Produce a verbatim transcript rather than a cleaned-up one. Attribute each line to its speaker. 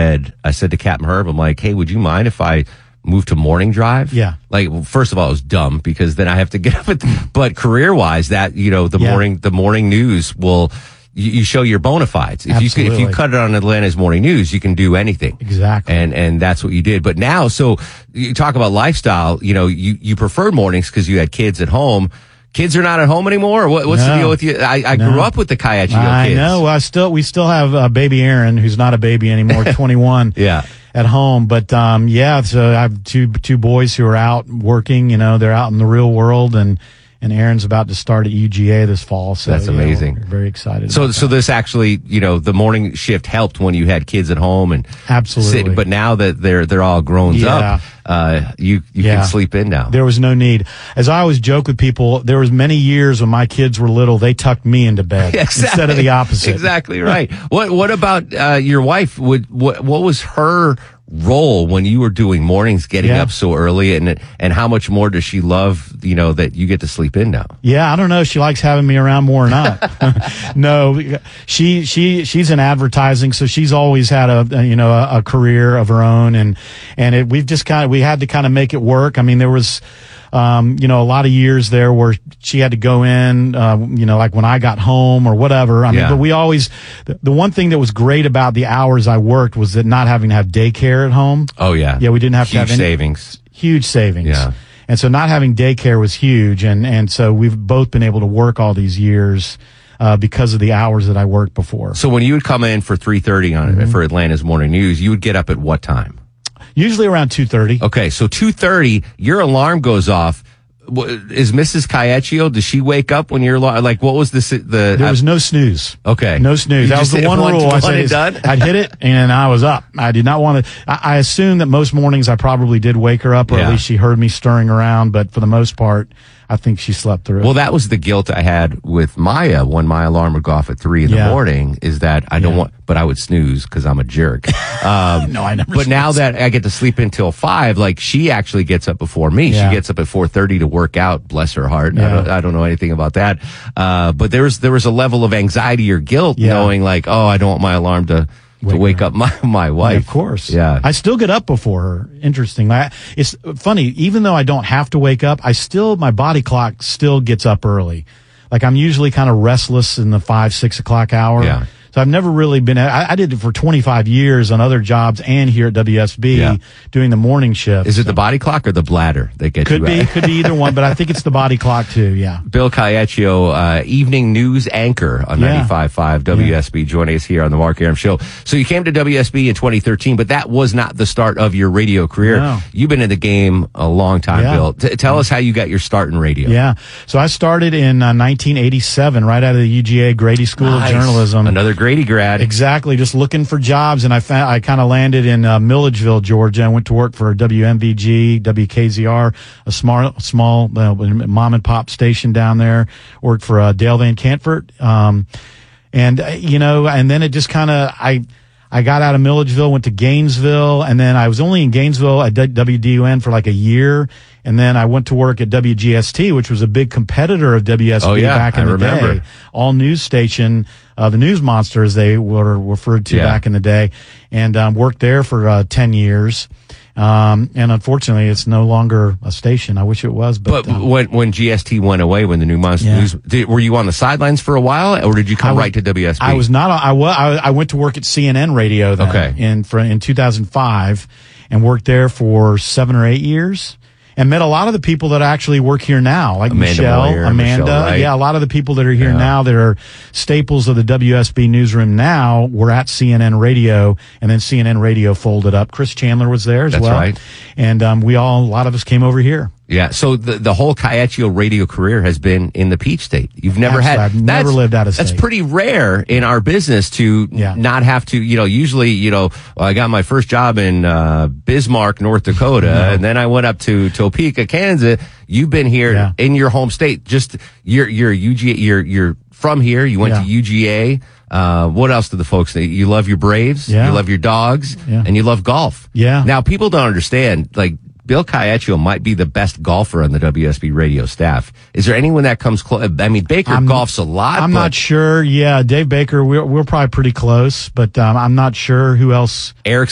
Speaker 1: bed, I said to Captain Herb, I'm like, hey, would you mind if I move to morning drive?
Speaker 2: Yeah.
Speaker 1: Like, well, first of all, it was dumb because then I have to get up. At, but career wise, that, you know, the
Speaker 2: Yeah.
Speaker 1: morning, the morning news will, you, you show your bona fides. If
Speaker 2: Absolutely.
Speaker 1: you could, if you cut it on Atlanta's morning news, you can do anything.
Speaker 2: Exactly.
Speaker 1: And, and that's what you did. But now, so you talk about lifestyle, you know, you, you preferred mornings because you had kids at home. Kids are not at home anymore? What, what's
Speaker 2: No.
Speaker 1: the deal with you? I, I
Speaker 2: No.
Speaker 1: grew up with the Kayachio
Speaker 2: I
Speaker 1: kids.
Speaker 2: know. I still, we still have uh, baby Aaron, who's not a baby anymore, twenty-one.
Speaker 1: Yeah.
Speaker 2: At home, but um, yeah. So I have two two boys who are out working. You know, they're out in the real world, and and Aaron's about to start at U G A this fall. So
Speaker 1: That's
Speaker 2: yeah,
Speaker 1: amazing.
Speaker 2: we're very excited.
Speaker 1: So,
Speaker 2: about
Speaker 1: so
Speaker 2: that.
Speaker 1: this actually, you know, the morning shift helped when you had kids at home and
Speaker 2: Absolutely.
Speaker 1: sit- but now that they're they're all grown
Speaker 2: Yeah.
Speaker 1: up, uh, you you
Speaker 2: Yeah.
Speaker 1: can sleep in now.
Speaker 2: There was no need. As I always joke with people, there was many years when my kids were little, they tucked me into bed
Speaker 1: Exactly.
Speaker 2: instead of the opposite.
Speaker 1: Exactly right. What what about uh, your wife? Would what what was her role when you were doing mornings, getting
Speaker 2: Yeah.
Speaker 1: up so early, and and how much more does she love, you know, that you get to sleep in now?
Speaker 2: Yeah, I don't know if she likes having me around more or not. No, she she she's in advertising, so she's always had a, a you know a, a career of her own, and and it, we've just kind of we had to kind of make it work. I mean, there was. Um, you know, a lot of years there where she had to go in, uh, you know, like when I got home or whatever. I mean,
Speaker 1: Yeah.
Speaker 2: but we always, the, the one thing that was great about the hours I worked was that not having to have daycare at home.
Speaker 1: Oh yeah,
Speaker 2: Yeah, we didn't have to
Speaker 1: huge
Speaker 2: have any
Speaker 1: savings.
Speaker 2: huge savings.
Speaker 1: Yeah.
Speaker 2: And so not having daycare was huge. And, and so we've both been able to work all these years, uh, because of the hours that I worked before.
Speaker 1: So when you would come in for three thirty on
Speaker 2: Mm-hmm.
Speaker 1: for Atlanta's morning news, you would get up at what time?
Speaker 2: Usually around two thirty.
Speaker 1: Okay, so two thirty, your alarm goes off. Wha- Is Missus Kayachio, does she wake up when your alarm, like what was the, si- the,
Speaker 2: There was no snooze.
Speaker 1: okay.
Speaker 2: No snooze.
Speaker 1: You
Speaker 2: That was
Speaker 1: just
Speaker 2: the
Speaker 1: hit
Speaker 2: one
Speaker 1: one-
Speaker 2: rule. I
Speaker 1: one
Speaker 2: said
Speaker 1: and
Speaker 2: is
Speaker 1: done?
Speaker 2: I'd hit it and I was up. I did not want to. I, I assume that most mornings I probably did wake her up, or
Speaker 1: Yeah.
Speaker 2: at least she heard me stirring around. But for the most part, I think she slept through it.
Speaker 1: Well, that was the guilt I had with Maya when my alarm would go off at three in
Speaker 2: Yeah.
Speaker 1: the morning, is that I don't
Speaker 2: Yeah.
Speaker 1: want, but I would snooze because I'm a jerk. Um,
Speaker 2: No, I never
Speaker 1: But now
Speaker 2: snoozed.
Speaker 1: that I get to sleep until five, like she actually gets up before me.
Speaker 2: Yeah.
Speaker 1: She gets up at four thirty to work out. Bless her heart. I,
Speaker 2: Yeah.
Speaker 1: don't, I don't know anything about that. Uh, but there was there was a level of anxiety or guilt
Speaker 2: Yeah.
Speaker 1: knowing like, oh, I don't want my alarm to to
Speaker 2: Wake
Speaker 1: wake
Speaker 2: her
Speaker 1: up my my wife.
Speaker 2: Yeah, of course.
Speaker 1: Yeah.
Speaker 2: I still get up before her. Interesting. I, it's funny. Even though I don't have to wake up, I still, my body clock still gets up early. Like I'm usually kind of restless in the five, six o'clock hour.
Speaker 1: Yeah.
Speaker 2: So I've never really been, I, I did it for twenty-five years on other jobs and here at W S B
Speaker 1: Yeah.
Speaker 2: doing the morning shift.
Speaker 1: Is it the body clock or the bladder that gets
Speaker 2: Could
Speaker 1: you
Speaker 2: be,
Speaker 1: out?
Speaker 2: could be either one, but I think it's the body clock too. Yeah.
Speaker 1: Bill Kayachio, uh, evening news anchor on
Speaker 2: Yeah.
Speaker 1: ninety-five point five W S B, joining us here on the Mark Aram Show. So you came to W S B in twenty thirteen, but that was not the start of your radio career.
Speaker 2: No.
Speaker 1: You've been in the game a long time,
Speaker 2: Yeah.
Speaker 1: Bill. T- tell us how you got your start in radio.
Speaker 2: Yeah. So I started in uh, nineteen eighty-seven, right out of the U G A Grady School
Speaker 1: Nice.
Speaker 2: of Journalism.
Speaker 1: Another Grady grad.
Speaker 2: Exactly, just looking for jobs, and I found, I kind of landed in uh, Milledgeville, Georgia. I went to work for W M V G, W K Z R, a small, small uh, mom and pop station down there. Worked for uh, Dale Van Cantfort, um, and uh, you know, and then it just kind of I. I got out of Milledgeville, went to Gainesville, and then I was only in Gainesville at W D U N for like a year, and then I went to work at W G S T, which was a big competitor of W S B
Speaker 1: Oh, yeah,
Speaker 2: back in
Speaker 1: I
Speaker 2: the
Speaker 1: remember.
Speaker 2: day. All news station, uh, the News Monster, as they were referred to
Speaker 1: Yeah.
Speaker 2: back in the day, and um, worked there for uh, ten years. Um, and unfortunately, it's no longer a station. I wish it was, but,
Speaker 1: But
Speaker 2: um,
Speaker 1: when when G S T went away, when the new Monster
Speaker 2: Yeah.
Speaker 1: News, did, were you on the sidelines for a while, or did you come
Speaker 2: I was-
Speaker 1: right to W S B?
Speaker 2: I was not. I was. I, I went to work at C N N Radio then
Speaker 1: Okay.
Speaker 2: in for, in two thousand five, and worked there for seven or eight years, and met a lot of the people that actually work here now, like
Speaker 1: Amanda
Speaker 2: Michelle,
Speaker 1: Moyer,
Speaker 2: Amanda.
Speaker 1: Michelle Wright.
Speaker 2: Yeah, a lot of the people that are here
Speaker 1: Yeah.
Speaker 2: now that are staples of the W S B newsroom now were at C N N Radio, and then C N N Radio folded up. Chris Chandler was there as
Speaker 1: That's
Speaker 2: well,
Speaker 1: right.
Speaker 2: and um, we all a lot of us came over here.
Speaker 1: Yeah, so the the whole Kayachio radio career has been in the Peach State. You've never
Speaker 2: Absolutely.
Speaker 1: had.
Speaker 2: I've never
Speaker 1: that's-
Speaker 2: lived out of
Speaker 1: That's
Speaker 2: state.
Speaker 1: pretty rare in our business to
Speaker 2: Yeah.
Speaker 1: not have to. You know, usually, you know, well, I got my first job in uh, Bismarck, North Dakota, and then I went up to Topeka, Kansas. You've been here
Speaker 2: Yeah.
Speaker 1: in your home state. Just you're you're U G A. You're you're from here. You went
Speaker 2: Yeah.
Speaker 1: to U G A. Uh, what else do the folks say? You love your Braves.
Speaker 2: Yeah.
Speaker 1: You love your dogs.
Speaker 2: Yeah.
Speaker 1: And you love golf.
Speaker 2: Yeah.
Speaker 1: Now people don't understand. Like Bill Kayachio might be the best golfer on the W S B radio staff. Is there anyone that comes close? I mean, Baker
Speaker 2: I'm-
Speaker 1: golfs a lot.
Speaker 2: I'm
Speaker 1: but
Speaker 2: not sure. Yeah, Dave Baker, we're we're probably pretty close, but um, I'm not sure who else.
Speaker 1: Eric